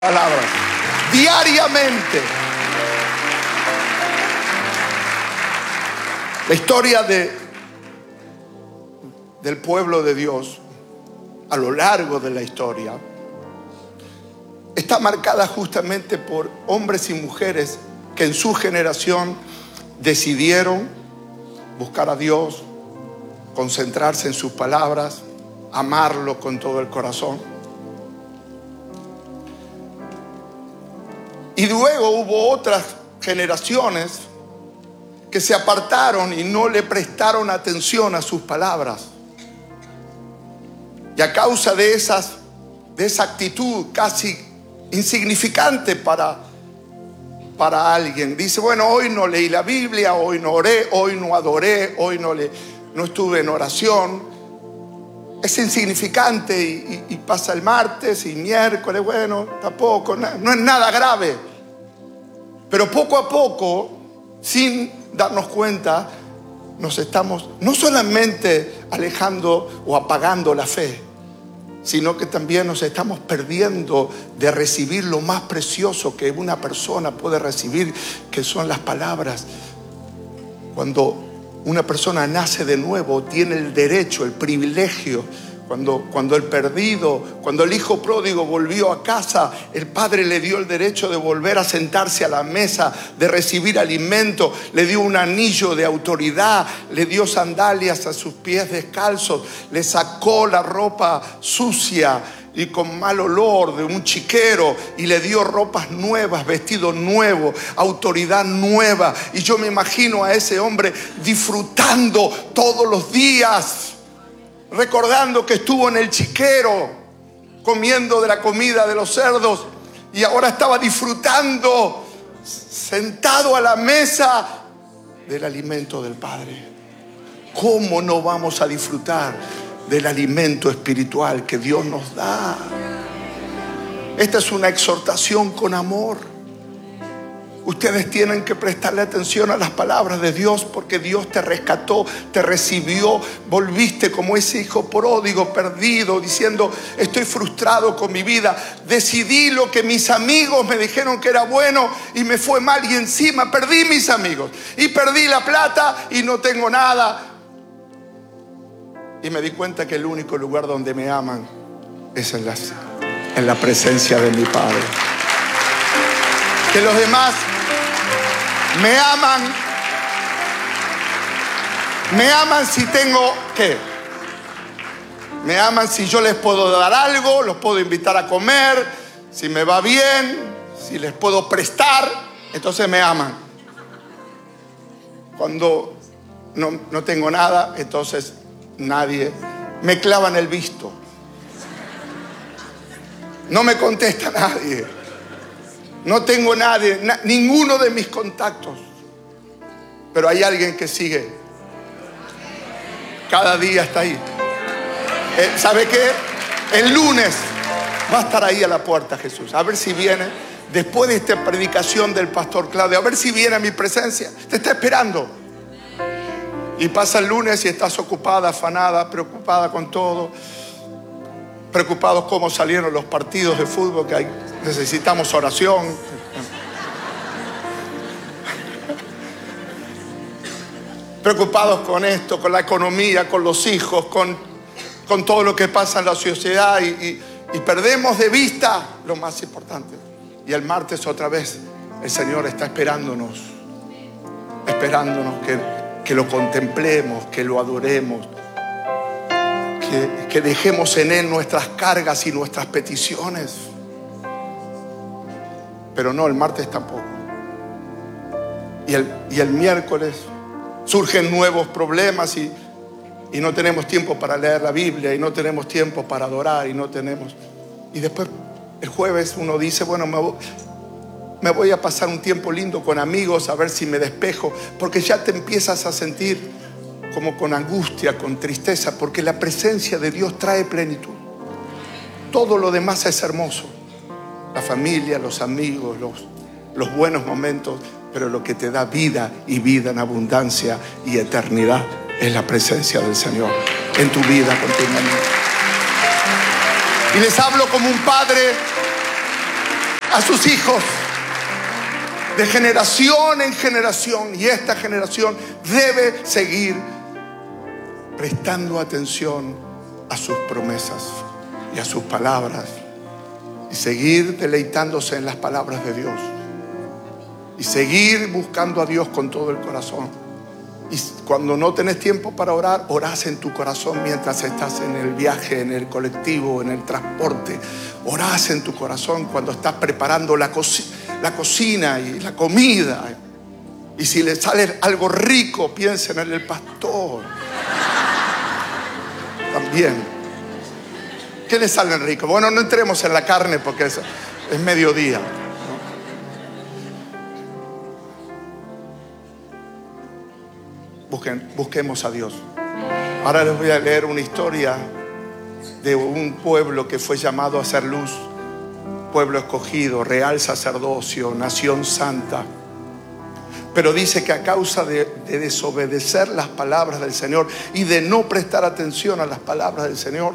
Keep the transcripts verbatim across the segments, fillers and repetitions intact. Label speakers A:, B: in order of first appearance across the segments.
A: Palabras diariamente. La historia de, del pueblo de Dios a lo largo de la historia está marcada justamente por hombres y mujeres que en su generación decidieron buscar a Dios, concentrarse en sus palabras, amarlo con todo el corazón. Y luego hubo otras generaciones que se apartaron y no le prestaron atención a sus palabras. Y a causa de, esas, de esa actitud casi insignificante para, para alguien, dice, bueno, hoy no leí la Biblia, hoy no oré, hoy no adoré, hoy no, le, no estuve en oración. Es insignificante y, y, y pasa el martes y miércoles, bueno, tampoco, no, no es nada grave. Pero poco a poco, sin darnos cuenta, nos estamos no solamente alejando o apagando la fe, sino que también nos estamos perdiendo de recibir lo más precioso que una persona puede recibir, que son las palabras. Cuando una persona nace de nuevo, tiene el derecho, el privilegio. Cuando, cuando el perdido, cuando el hijo pródigo volvió a casa, el padre le dio el derecho de volver a sentarse a la mesa, de recibir alimento, le dio un anillo de autoridad, le dio sandalias a sus pies descalzos, le sacó la ropa sucia y con mal olor de un chiquero y le dio ropas nuevas, vestido nuevo, autoridad nueva. Y yo me imagino a ese hombre disfrutando todos los días, recordando que estuvo en el chiquero comiendo de la comida de los cerdos y ahora estaba disfrutando sentado a la mesa del alimento del Padre. ¿Cómo no vamos a disfrutar del alimento espiritual que Dios nos da? Esta es una exhortación con amor. Ustedes tienen que prestarle atención a las palabras de Dios, porque Dios te rescató, te recibió, volviste como ese hijo pródigo perdido, diciendo, estoy frustrado con mi vida, decidí lo que mis amigos me dijeron que era bueno y me fue mal y encima perdí mis amigos y perdí la plata y no tengo nada. Y me di cuenta que el único lugar donde me aman es en la, en la presencia de mi Padre. Que los demás me aman, me aman si tengo, ¿qué? Me aman si yo les puedo dar algo, los puedo invitar a comer, si me va bien, si les puedo prestar, entonces me aman. Cuando no, no tengo nada, entonces nadie, me clavan el visto. No me contesta nadie. No tengo nadie, na, ninguno de mis contactos. Pero hay alguien que sigue. Cada día está ahí. Eh, ¿Sabe qué? El lunes va a estar ahí a la puerta Jesús. A ver si viene, después de esta predicación del pastor Claudio, a ver si viene a mi presencia. Te está esperando. Y pasa el lunes y estás ocupada, afanada, preocupada con todo. Preocupados cómo salieron los partidos de fútbol, que hay, necesitamos oración. Preocupados con esto, con la economía, con los hijos, con, con todo lo que pasa en la sociedad y, y, y perdemos de vista lo más importante. Y el martes otra vez el Señor está esperándonos, esperándonos que, que lo contemplemos, que lo adoremos. Que, que dejemos en Él nuestras cargas y nuestras peticiones. Pero no, el martes tampoco. Y el, y el miércoles surgen nuevos problemas y, y no tenemos tiempo para leer la Biblia y no tenemos tiempo para adorar y no tenemos... Y después el jueves uno dice, bueno, me voy, me voy a pasar un tiempo lindo con amigos a ver si me despejo, porque ya te empiezas a sentir como con angustia, con tristeza, porque la presencia de Dios trae plenitud. Todo lo demás es hermoso. La familia, los amigos, los, los buenos momentos, pero lo que te da vida y vida en abundancia y eternidad es la presencia del Señor en tu vida continuamente. Y les hablo como un padre a sus hijos de generación en generación, y esta generación debe seguir prestando atención a sus promesas y a sus palabras, y seguir deleitándose en las palabras de Dios, y seguir buscando a Dios con todo el corazón. Y cuando no tenés tiempo para orar, orás en tu corazón mientras estás en el viaje, en el colectivo, en el transporte. Orás en tu corazón cuando estás preparando la, co la cocina y la comida. Y si le sale algo rico, piensen en el pastor. También. ¿Qué le sale rico? Bueno, no entremos en la carne porque es, es mediodía, ¿no? Busquen, busquemos a Dios. Ahora les voy a leer una historia de un pueblo que fue llamado a ser luz, pueblo escogido, real sacerdocio, nación santa. Pero dice que a causa de, de desobedecer las palabras del Señor y de no prestar atención a las palabras del Señor,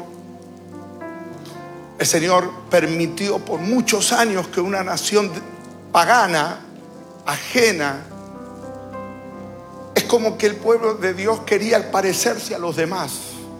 A: el Señor permitió por muchos años que una nación pagana, ajena, es como que el pueblo de Dios quería parecerse a los demás.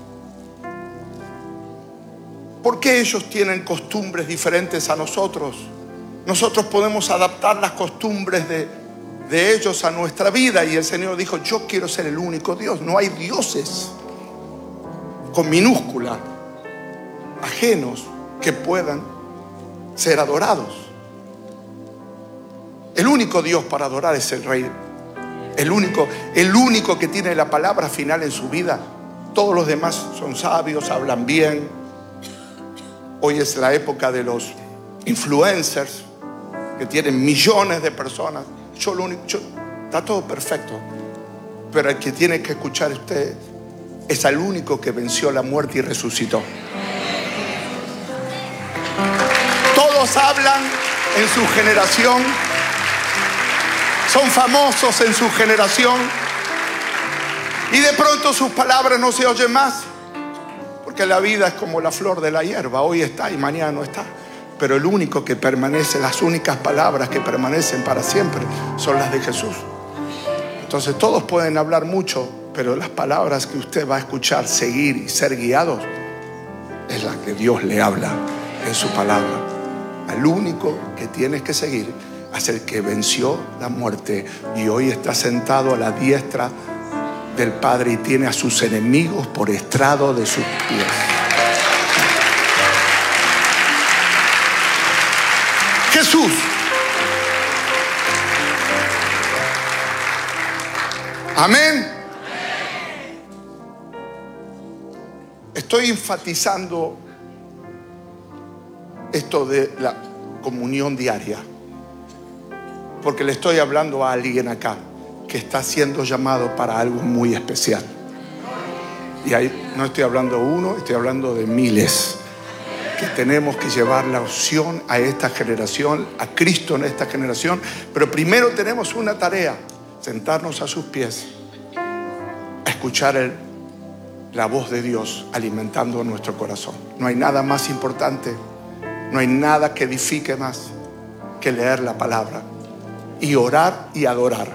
A: ¿Por qué ellos tienen costumbres diferentes a nosotros? Nosotros podemos adaptar las costumbres de, de ellos a nuestra vida. Y el Señor dijo: yo quiero ser el único Dios. No hay dioses con minúscula ajenos que puedan ser adorados. El único Dios para adorar es el Rey. El único, el único que tiene la palabra final en su vida. Todos los demás son sabios, hablan bien. Hoy es la época de los influencers que tienen millones de personas. Yo lo único, yo, está todo perfecto, pero el que tiene que escuchar usted es al único que venció la muerte y resucitó. Todos hablan en su generación, son famosos en su generación, y de pronto sus palabras no se oyen más, porque la vida es como la flor de la hierba, hoy está y mañana no está. Pero el único que permanece, las únicas palabras que permanecen para siempre son las de Jesús. Entonces todos pueden hablar mucho, pero las palabras que usted va a escuchar, seguir y ser guiados, es la que Dios le habla en su palabra. Al único que tienes que seguir es el que venció la muerte y hoy está sentado a la diestra del Padre y tiene a sus enemigos por estrado de sus pies. Jesús. Amén. Estoy enfatizando esto de la comunión diaria porque le estoy hablando a alguien acá que está siendo llamado para algo muy especial. Y ahí no estoy hablando de uno, estoy hablando de miles que tenemos que llevar la opción a esta generación, a Cristo en esta generación. Pero primero tenemos una tarea: sentarnos a sus pies, a escuchar el, la voz de Dios alimentando nuestro corazón. No hay nada más importante, no hay nada que edifique más que leer la palabra y orar y adorar.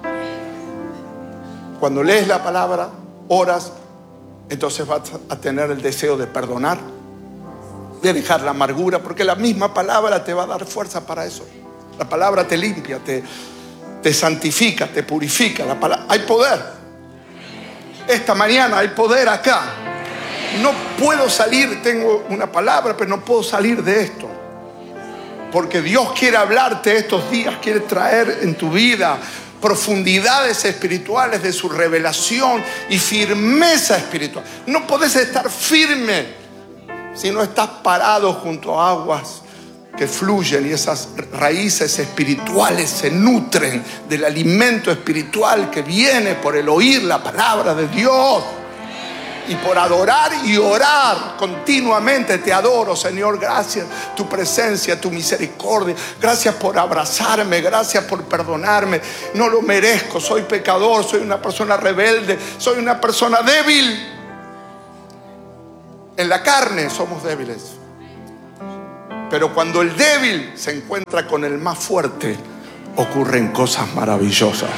A: Cuando lees la palabra, oras, entonces vas a tener el deseo de perdonar, de dejar la amargura, porque la misma palabra te va a dar fuerza para eso. La palabra te limpia, te, te santifica, te purifica. La palabra, hay poder. Esta mañana hay poder acá. No puedo salir, tengo una palabra, pero no puedo salir de esto. Porque Dios quiere hablarte estos días, quiere traer en tu vida profundidades espirituales de su revelación y firmeza espiritual. No podés estar firme si no estás parado junto a aguas que fluyen y esas raíces espirituales se nutren del alimento espiritual que viene por el oír la palabra de Dios y por adorar y orar continuamente. Te adoro, Señor, gracias tu presencia, tu misericordia, gracias por abrazarme, gracias por perdonarme. No lo merezco, soy pecador, soy una persona rebelde, soy una persona débil. En la carne somos débiles, Pero cuando el débil se encuentra con el más fuerte, ocurren cosas maravillosas.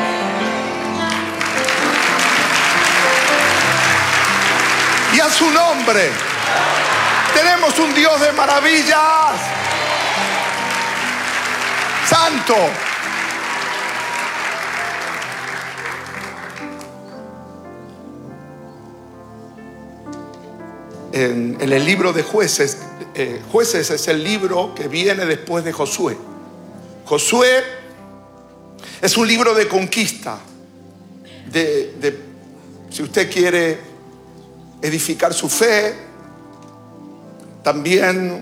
A: Y a su nombre, tenemos un Dios de maravillas. Santo. En, en el libro de Jueces, eh, Jueces es el libro que viene después de Josué. Josué es un libro de conquista, de, de, si usted quiere edificar su fe, también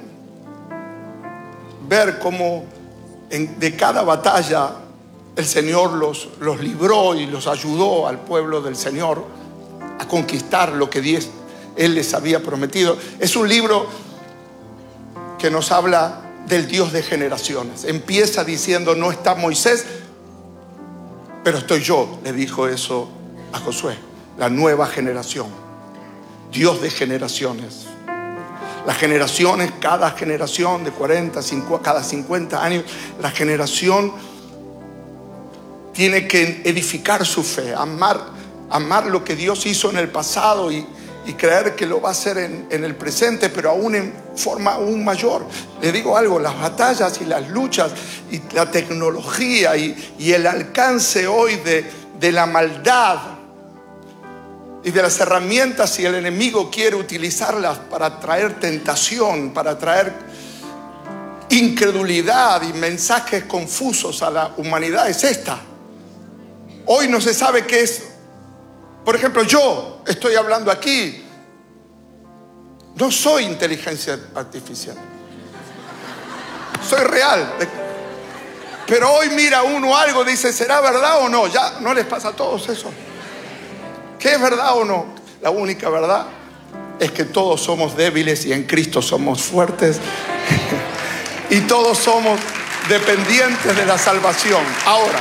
A: ver cómo en, de cada batalla el Señor los, los libró y los ayudó al pueblo del Señor a conquistar lo que Dios, Él les había prometido. Es un libro que nos habla del Dios de generaciones. Empieza diciendo: no está Moisés, pero estoy yo. Le dijo eso a Josué. La nueva generación, Dios de generaciones. Las generaciones, cada generación de cuarenta, cincuenta, cada cincuenta años, la generación tiene que edificar su fe, amar, amar lo que Dios hizo en el pasado y y creer que lo va a hacer en, en el presente, pero aún en forma aún mayor. Le digo algo: las batallas y las luchas y la tecnología y, y el alcance hoy de, de la maldad y de las herramientas, si el enemigo quiere utilizarlas para traer tentación, para traer incredulidad y mensajes confusos a la humanidad, es esta. Hoy no se sabe qué es. Por ejemplo, yo estoy hablando aquí. No soy inteligencia artificial. Soy real. Pero hoy mira uno algo, dice: ¿será verdad o no? Ya no les pasa a todos eso. ¿Qué es verdad o no? La única verdad es que todos somos débiles y en Cristo somos fuertes. Y todos somos dependientes de la salvación. Ahora,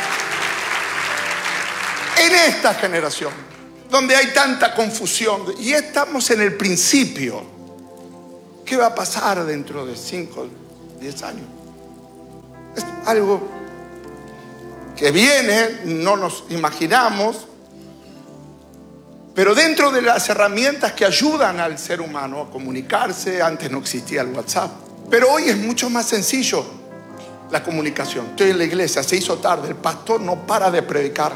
A: en esta generación, donde hay tanta confusión, y estamos en el principio, ¿qué va a pasar dentro de cinco, diez años? Es algo que viene, no nos imaginamos, pero dentro de las herramientas que ayudan al ser humano a comunicarse. Antes no existía el WhatsApp, pero hoy es mucho más sencillo la comunicación. Estoy en la iglesia, se hizo tarde, el pastor no para de predicar.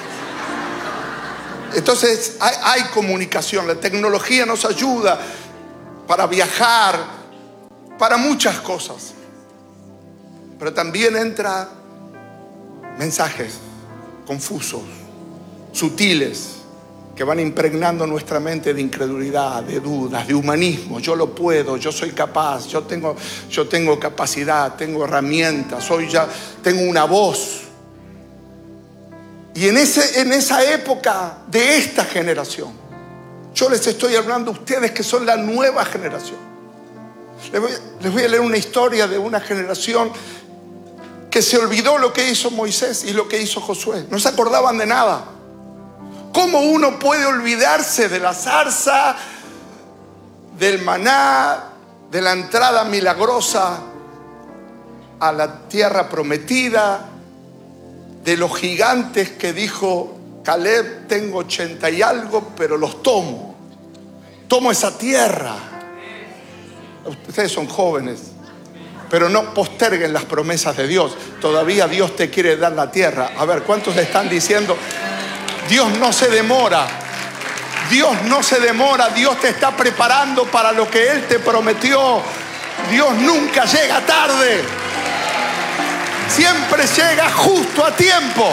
A: Entonces hay, hay comunicación. La tecnología nos ayuda para viajar, para muchas cosas. Pero también entra mensajes confusos, sutiles, que van impregnando nuestra mente de incredulidad, de dudas, de humanismo. Yo lo puedo, yo soy capaz, yo tengo, yo tengo capacidad, tengo herramientas, soy ya, tengo una voz. Y en, ese, en esa época de esta generación, yo les estoy hablando a ustedes que son la nueva generación. Les voy, les voy a leer una historia de una generación que se olvidó lo que hizo Moisés y lo que hizo Josué. No se acordaban de nada. ¿Cómo uno puede olvidarse de la zarza, del maná, de la entrada milagrosa a la tierra prometida, de los gigantes que dijo Caleb: tengo ochenta y algo, pero los tomo. Tomo esa tierra. Ustedes son jóvenes, pero no posterguen las promesas de Dios. Todavía Dios te quiere dar la tierra. A ver, ¿cuántos están diciendo: Dios no se demora? Dios no se demora. Dios te está preparando para lo que Él te prometió. Dios nunca llega tarde. Siempre llega justo a tiempo.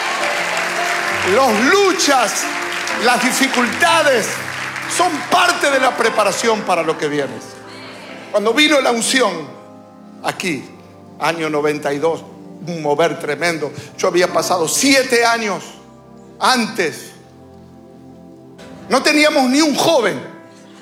A: Las luchas, las dificultades son parte de la preparación para lo que viene. Cuando vino la unción aquí, año noventa y dos, un mover tremendo. Yo había pasado siete años antes. No teníamos ni un joven,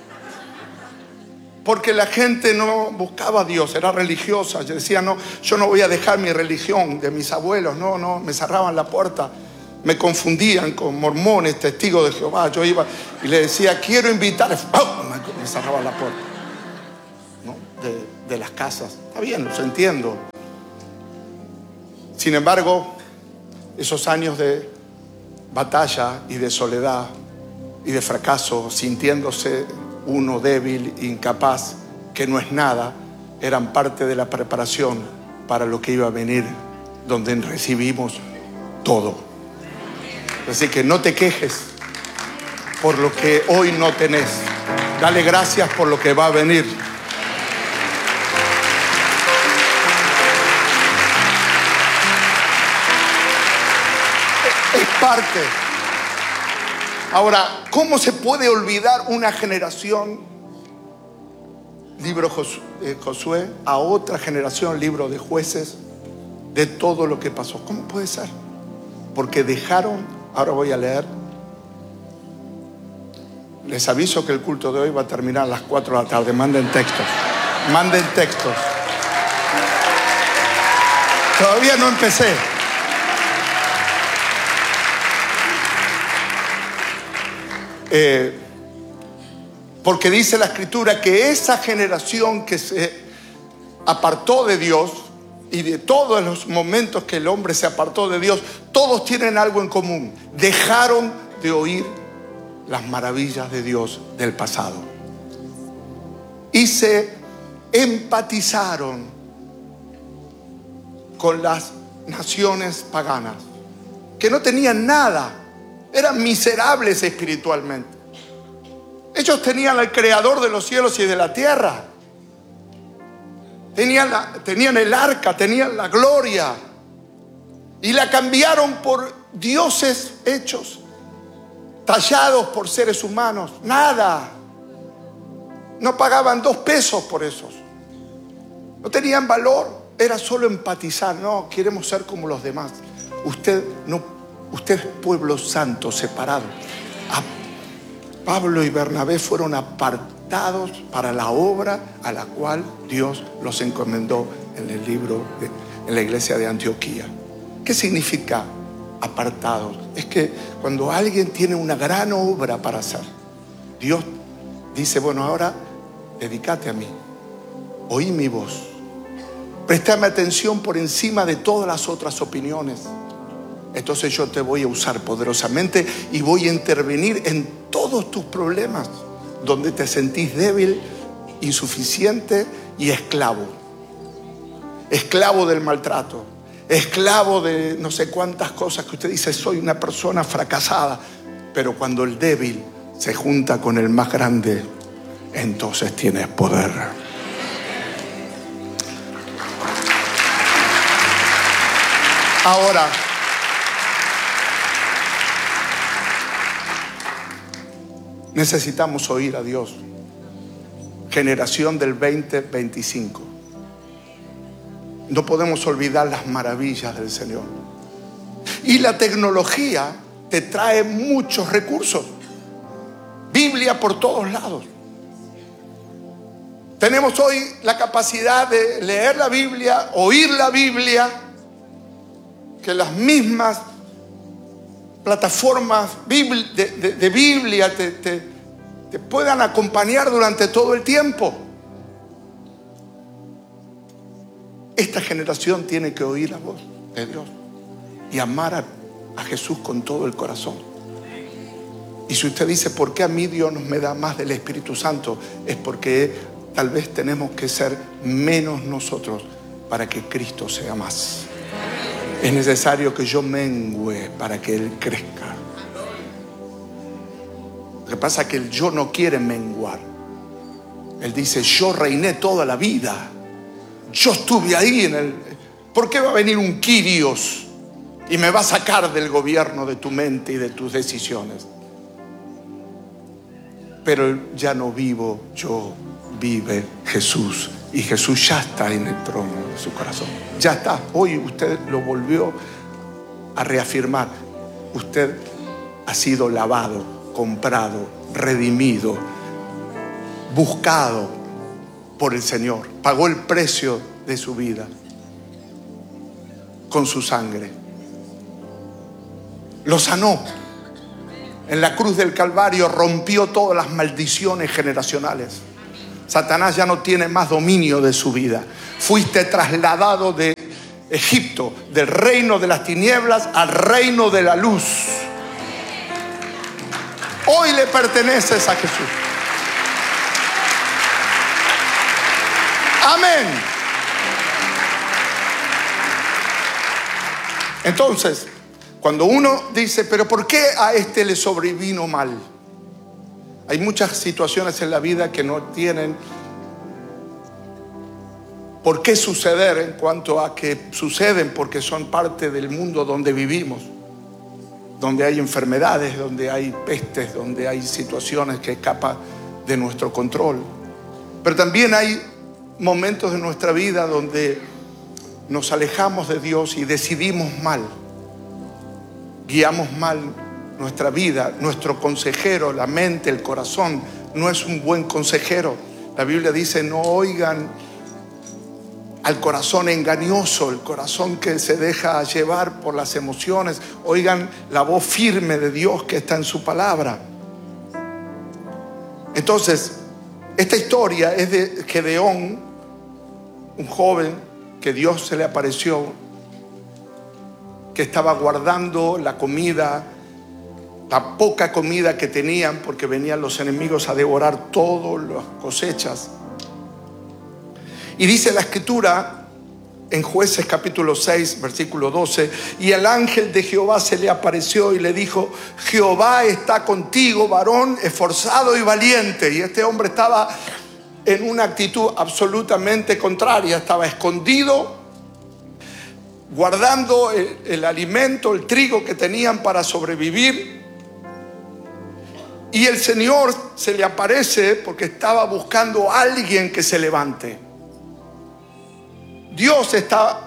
A: porque la gente no buscaba a Dios, era religiosa. Yo decía: no, yo no voy a dejar mi religión de mis abuelos. No, no, me cerraban la puerta. Me confundían con mormones, testigos de Jehová. Yo iba y le decía: quiero invitar. ¡Oh! Me cerraban la puerta. ¿No? De, de las casas. Está bien, los entiendo. Sin embargo, esos años de batalla y de soledad y de fracaso, sintiéndose uno débil, incapaz, que no es nada, eran parte de la preparación para lo que iba a venir, donde recibimos todo. Así que no te quejes por lo que hoy no tenés. Dale gracias por lo que va a venir. Es parte. Ahora, ¿cómo se puede olvidar una generación, libro de Josué, a otra generación, libro de Jueces, de todo lo que pasó? ¿Cómo puede ser? Porque dejaron, ahora voy a leer. Les aviso que el culto de hoy va a terminar a las cuatro de la tarde. Manden textos. Manden textos. Todavía no empecé. Eh, porque dice la Escritura que esa generación que se apartó de Dios, y de todos los momentos que el hombre se apartó de Dios, todos tienen algo en común: dejaron de oír las maravillas de Dios del pasado y se empatizaron con las naciones paganas que no tenían nada, eran miserables espiritualmente. Ellos tenían al creador de los cielos y de la tierra, tenían, la, tenían el arca, tenían la gloria, y la cambiaron por dioses hechos, tallados por seres humanos. Nada. No pagaban dos pesos por esos. No tenían valor. Era solo empatizar. No, queremos ser como los demás. Usted no, usted es pueblo santo, separado. A Pablo y Bernabé fueron apartados para la obra a la cual Dios los encomendó en el libro, de, en la iglesia de Antioquía. ¿Qué significa apartados? Es que cuando alguien tiene una gran obra para hacer, Dios dice: bueno, ahora dedícate a mí, oí mi voz, préstame atención por encima de todas las otras opiniones. Entonces yo te voy a usar poderosamente y voy a intervenir en todos tus problemas donde te sentís débil, insuficiente y esclavo. Esclavo del maltrato, esclavo de no sé cuántas cosas que usted dice: soy una persona fracasada. Pero cuando el débil se junta con el más grande, entonces tienes poder. Ahora, necesitamos oír a Dios. Generación del veinte veinticinco. No podemos olvidar las maravillas del Señor. Y la tecnología te trae muchos recursos. Biblia por todos lados. Tenemos hoy la capacidad de leer la Biblia, oír la Biblia, que las mismas plataformas de, de, de Biblia te, te, te puedan acompañar durante todo el tiempo. Esta generación tiene que oír la voz de Dios y amar a, a Jesús con todo el corazón. Y si usted dice: ¿por qué a mí Dios me da más del Espíritu Santo? Es porque tal vez tenemos que ser menos nosotros para que Cristo sea más. Es necesario que yo mengüe para que Él crezca. Lo que pasa es que el yo no quiere menguar. Él dice: yo reiné toda la vida, yo estuve ahí en el... ¿Por qué va a venir un Kyrios y me va a sacar del gobierno de tu mente y de tus decisiones? Pero ya no vivo yo, vive Jesús. Y Jesús ya está en el trono de su corazón. Ya está. Hoy usted lo volvió a reafirmar. Usted ha sido lavado, comprado, redimido, buscado por el Señor. Pagó el precio de su vida con su sangre. Lo sanó. En la cruz del Calvario rompió todas las maldiciones generacionales. Satanás ya no tiene más dominio de su vida. Fuiste trasladado de Egipto, del reino de las tinieblas al reino de la luz. Hoy le perteneces a Jesús. Amén. Entonces, cuando uno dice, pero ¿por qué a este le sobrevino mal? Hay muchas situaciones en la vida que no tienen por qué suceder en cuanto a que suceden porque son parte del mundo donde vivimos, donde hay enfermedades, donde hay pestes, donde hay situaciones que escapan de nuestro control. Pero también hay momentos de nuestra vida donde nos alejamos de Dios y decidimos mal, guiamos mal nuestra vida. Nuestro consejero, la mente, el corazón, no es un buen consejero. La Biblia dice, no oigan al corazón engañoso, el corazón que se deja llevar por las emociones. Oigan la voz firme de Dios que está en su palabra. Entonces, esta historia es de Gedeón, un joven que Dios se le apareció, que estaba guardando la comida, la poca comida que tenían, porque venían los enemigos a devorar todas las cosechas. Y dice la escritura en Jueces capítulo seis, versículo doce, y el ángel de Jehová se le apareció y le dijo, Jehová está contigo, varón esforzado y valiente. Y este hombre estaba en una actitud absolutamente contraria, estaba escondido, guardando el, el alimento, el trigo que tenían para sobrevivir. Y el Señor se le aparece porque estaba buscando a alguien que se levante. Dios está,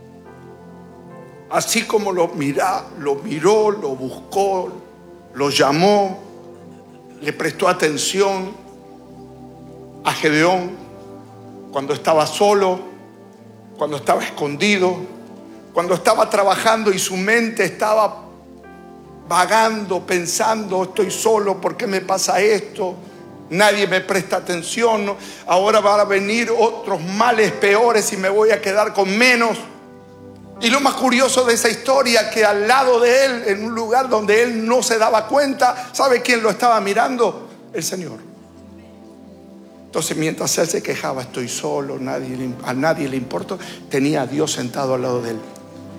A: así como lo mira, lo miró, lo buscó, lo llamó, le prestó atención a Gedeón cuando estaba solo, cuando estaba escondido, cuando estaba trabajando y su mente estaba vagando, pensando, estoy solo, ¿por qué me pasa esto? Nadie me presta atención, ahora van a venir otros males peores y me voy a quedar con menos. Y lo más curioso de esa historia, que al lado de él, en un lugar donde él no se daba cuenta, ¿sabe quién lo estaba mirando? El Señor. Entonces, mientras él se quejaba, estoy solo, nadie, a nadie le importa, tenía a Dios sentado al lado de él.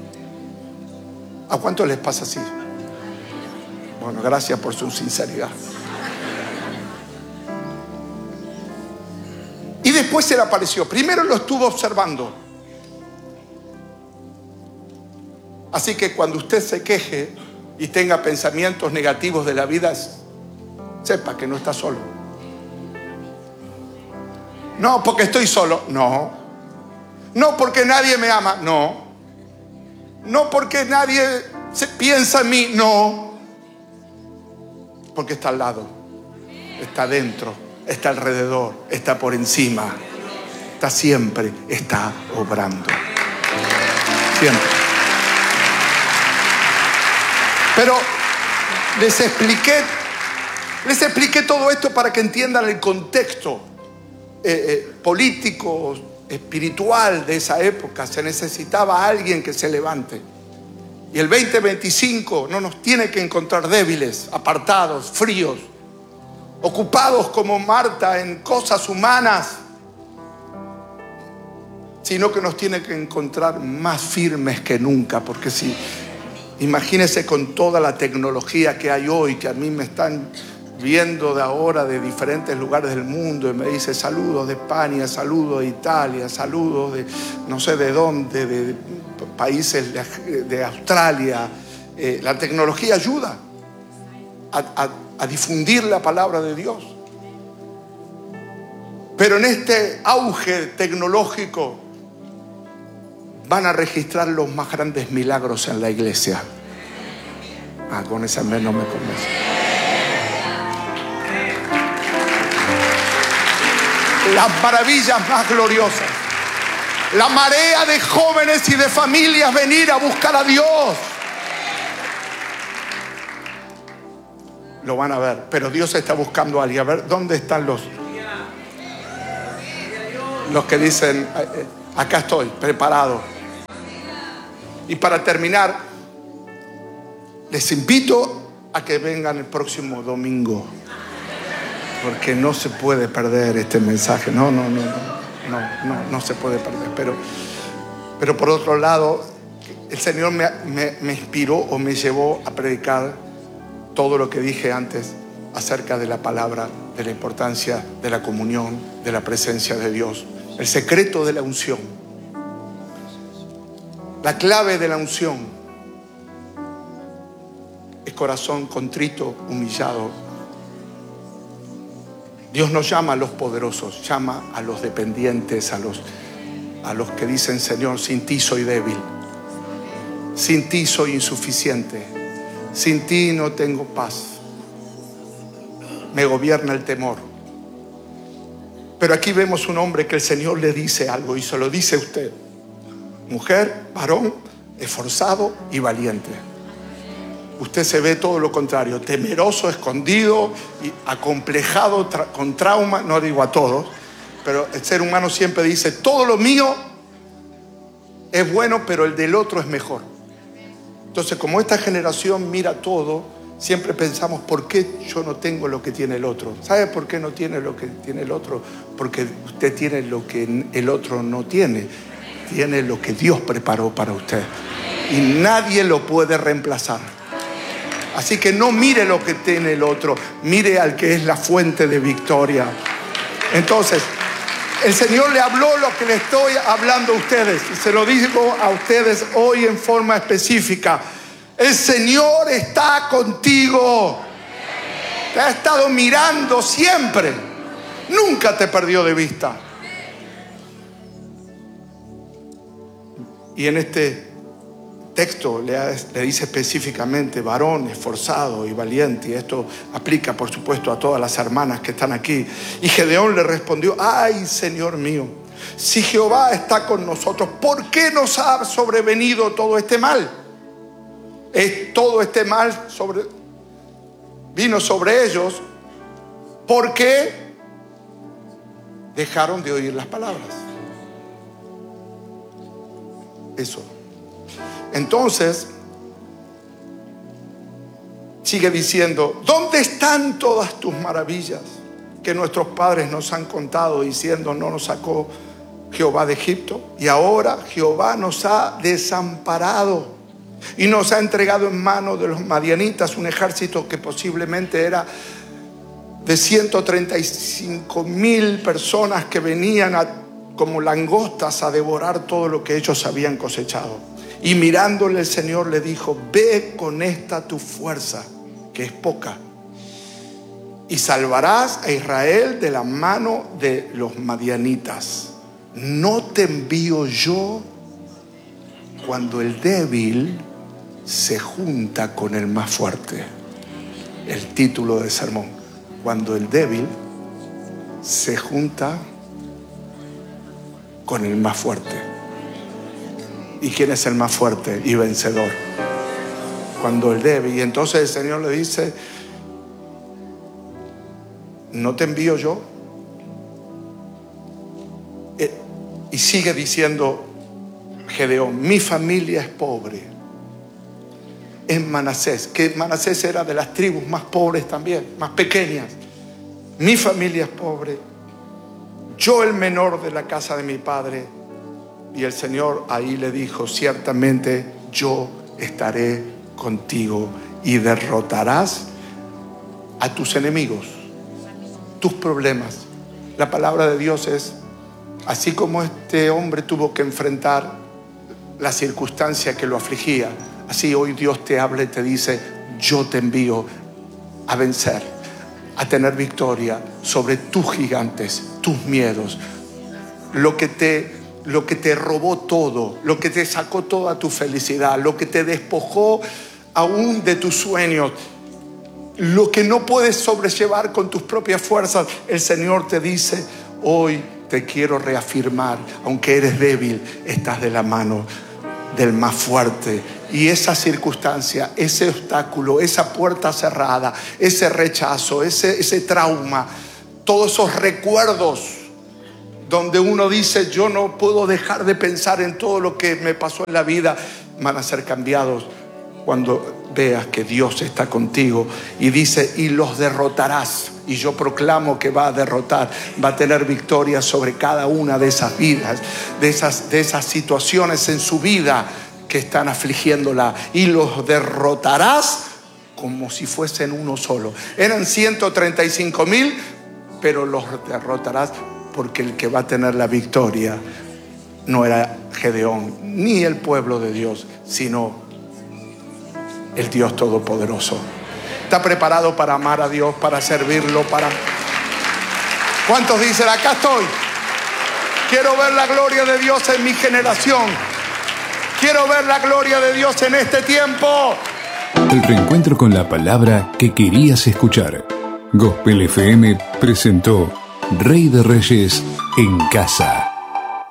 A: ¿A cuánto les pasa así? Bueno, gracias por su sinceridad. Y después se le apareció. Primero lo estuvo observando. Así que cuando usted se queje y tenga pensamientos negativos de la vida, sepa que no está solo. No, porque estoy solo. No. No, porque nadie me ama. No. No, porque nadie se piensa en mí. No. Porque está al lado. Está dentro. Está alrededor, está por encima, está siempre, está obrando. Siempre. Pero les expliqué, les expliqué todo esto para que entiendan el contexto eh, eh, político, espiritual de esa época. Se necesitaba alguien que se levante. Y el veinte veinticinco no nos tiene que encontrar débiles, apartados, fríos, ocupados como Marta en cosas humanas, sino que nos tiene que encontrar más firmes que nunca. Porque si, imagínense con toda la tecnología que hay hoy, que a mí me están viendo de ahora de diferentes lugares del mundo y me dice saludos de España, saludos de Italia, saludos de no sé de dónde, de países de, de Australia. Eh, la tecnología ayuda a, a a difundir la palabra de Dios. Pero en este auge tecnológico van a registrar los más grandes milagros en la iglesia. Ah, con esa amén no me convence. Las maravillas más gloriosas. La marea de jóvenes y de familias venir a buscar a Dios. Lo van a ver, pero Dios está buscando a alguien. A ver, ¿dónde están los? Los que dicen, acá estoy, preparado. Y para terminar, les invito a que vengan el próximo domingo, porque no se puede perder este mensaje. No, no, no, no, no, no, no se puede perder. Pero, pero por otro lado, el Señor me, me, me inspiró o me llevó a predicar todo lo que dije antes acerca de la palabra, de la importancia de la comunión, de la presencia de Dios, el secreto de la unción, la clave de la unción es corazón contrito, humillado. Dios no llama a los poderosos, llama a los dependientes, a los, a los que dicen: Señor, sin ti soy débil, sin ti soy insuficiente, sin ti no tengo paz, me gobierna el temor. Pero aquí vemos un hombre que el Señor le dice algo, y se lo dice a usted: mujer, varón, esforzado y valiente. Usted se ve todo lo contrario, temeroso, escondido y acomplejado, tra- con trauma. No digo a todos, pero el ser humano siempre dice: todo lo mío es bueno, pero el del otro es mejor. Entonces, como esta generación mira todo, siempre pensamos: ¿por qué yo no tengo lo que tiene el otro? ¿Sabe por qué no tiene lo que tiene el otro? Porque usted tiene lo que el otro no tiene. Tiene lo que Dios preparó para usted, y nadie lo puede reemplazar. Así que no mire lo que tiene el otro, mire al que es la fuente de victoria. Entonces, el Señor le habló lo que le estoy hablando a ustedes, y se lo digo a ustedes hoy en forma específica. El Señor está contigo. Te ha estado mirando siempre. Nunca te perdió de vista. Y en este texto le, le dice específicamente: varón, esforzado y valiente. Y esto aplica, por supuesto, a todas las hermanas que están aquí. Y Gedeón le respondió: ay, Señor mío, si Jehová está con nosotros, ¿por qué nos ha sobrevenido todo este mal? Es todo este mal sobre, vino sobre ellos porque dejaron de oír las palabras. Eso. Entonces sigue diciendo: ¿dónde están todas tus maravillas que nuestros padres nos han contado, diciendo: no nos sacó Jehová de Egipto? Y ahora Jehová nos ha desamparado y nos ha entregado en manos de los madianitas, un ejército que posiblemente era de ciento treinta y cinco mil personas que venían a, como langostas a devorar todo lo que ellos habían cosechado. Y mirándole, el Señor le dijo: ve con esta tu fuerza, que es poca, y salvarás a Israel de la mano de los madianitas. ¿No te envío yo cuando el débil se junta con el más fuerte? El título del sermón: cuando el débil se junta con el más fuerte. ¿Y quién es el más fuerte y vencedor? Cuando el débil. Y entonces el Señor le dice: ¿no te envío yo? Y sigue diciendo Gedeón: mi familia es pobre en Manasés, que Manasés era de las tribus más pobres también, más pequeñas. Mi familia es pobre, yo el menor de la casa de mi padre. Y el Señor ahí le dijo: ciertamente yo estaré contigo y derrotarás a tus enemigos, tus problemas. La palabra de Dios es: así como este hombre tuvo que enfrentar la circunstancia que lo afligía, así hoy Dios te habla y te dice: yo te envío a vencer, a tener victoria sobre tus gigantes, tus miedos, lo que te, lo que te robó todo, lo que te sacó toda tu felicidad, lo que te despojó aún de tus sueños, lo que no puedes sobrellevar con tus propias fuerzas. El Señor te dice: hoy te quiero reafirmar, aunque eres débil, estás de la mano del más fuerte. Y esa circunstancia, ese obstáculo, esa puerta cerrada, ese rechazo, ese, ese trauma, todos esos recuerdos donde uno dice, yo no puedo dejar de pensar en todo lo que me pasó en la vida, van a ser cambiados cuando veas que Dios está contigo. Y dice, y los derrotarás. Y yo proclamo que va a derrotar, va a tener victoria sobre cada una de esas vidas, de esas, de esas situaciones en su vida que están afligiéndola. Y los derrotarás como si fuesen uno solo. Eran ciento treinta y cinco mil, pero los derrotarás, porque el que va a tener la victoria no era Gedeón ni el pueblo de Dios, sino el Dios Todopoderoso. ¿Está preparado para amar a Dios, para servirlo, para... ¿Cuántos dicen, acá estoy? Quiero ver la gloria de Dios en mi generación. Quiero ver la gloria de Dios en este tiempo.
B: El reencuentro con la palabra que querías escuchar. Gospel F M presentó Rey de Reyes en casa.